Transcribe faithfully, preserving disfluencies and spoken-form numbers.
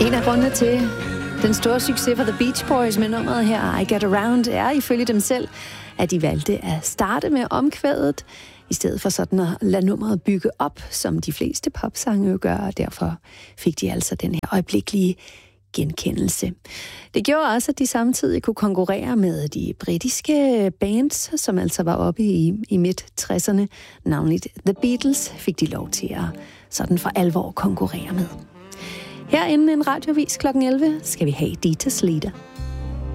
En af grundene til den store succes for The Beach Boys med nummeret her, I Get Around, er ifølge dem selv, at de valgte at starte med omkvædet, i stedet for sådan at lade nummeret bygge op, som de fleste popsange jo gør, og derfor fik de altså den her øjeblikkelige genkendelse. Det gjorde også, at de samtidig kunne konkurrere med de britiske bands, som altså var oppe i, i midt-tresserne. Navnligt The Beatles fik de lov til at sådan for alvor konkurrere med. Herinde en radiovis klokken elleve skal vi have Dieter Sleater.